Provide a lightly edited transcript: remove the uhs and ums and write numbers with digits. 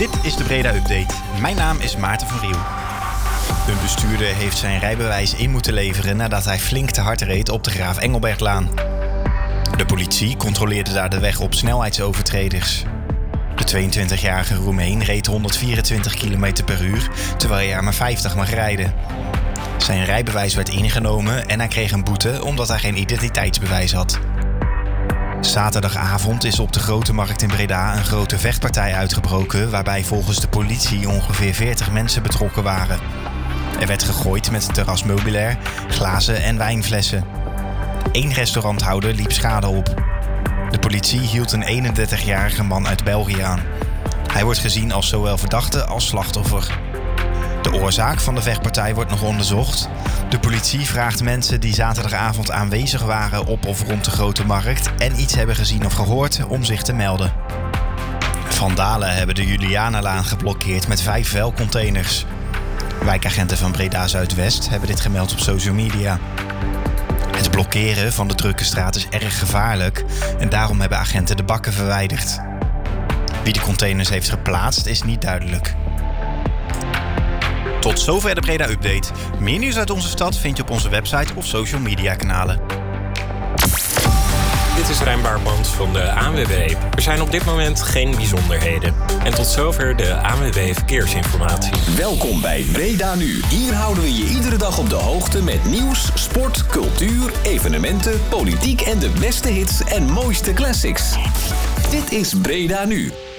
Dit is de Breda Update. Mijn naam is Maarten van Riel. Een bestuurder heeft zijn rijbewijs in moeten leveren nadat hij flink te hard reed op de Graaf Engelbertlaan. De politie controleerde daar de weg op snelheidsovertreders. De 22-jarige Roemeen reed 124 km per uur, terwijl hij er maar 50 mag rijden. Zijn rijbewijs werd ingenomen en hij kreeg een boete omdat hij geen identiteitsbewijs had. Zaterdagavond is op de Grote Markt in Breda een grote vechtpartij uitgebroken, waarbij volgens de politie ongeveer 40 mensen betrokken waren. Er werd gegooid met terrasmeubilair, glazen en wijnflessen. 1 restauranthouder liep schade op. De politie hield een 31-jarige man uit België aan. Hij wordt gezien als zowel verdachte als slachtoffer. De oorzaak van de vechtpartij wordt nog onderzocht. De politie vraagt mensen die zaterdagavond aanwezig waren op of rond de Grote Markt en iets hebben gezien of gehoord om zich te melden. Vandalen hebben de Julianalaan geblokkeerd met 5 vuilcontainers. Wijkagenten van Breda Zuidwest hebben dit gemeld op social media. Het blokkeren van de drukke straat is erg gevaarlijk en daarom hebben agenten de bakken verwijderd. Wie de containers heeft geplaatst is niet duidelijk. Tot zover de Breda Update. Meer nieuws uit onze stad vind je op onze website of social media kanalen. Dit is Rijn Baarband van de ANWB. Er zijn op dit moment geen bijzonderheden. En tot zover de ANWB Verkeersinformatie. Welkom bij Breda Nu. Hier houden we je iedere dag op de hoogte met nieuws, sport, cultuur, evenementen, politiek en de beste hits en mooiste classics. Dit is Breda Nu.